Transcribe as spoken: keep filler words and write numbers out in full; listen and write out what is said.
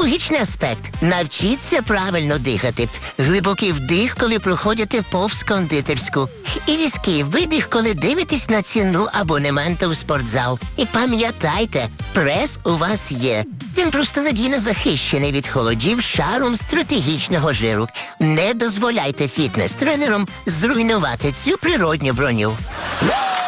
Екологічний аспект. Навчіться правильно дихати. Глибокий вдих, коли проходите повз кондитерську. І різкий видих, коли дивитесь на ціну абонементу в спортзал. І пам'ятайте, прес у вас є. Він просто надійно захищений від холодів шаром стратегічного жиру. Не дозволяйте фітнес-тренерам зруйнувати цю природню броню.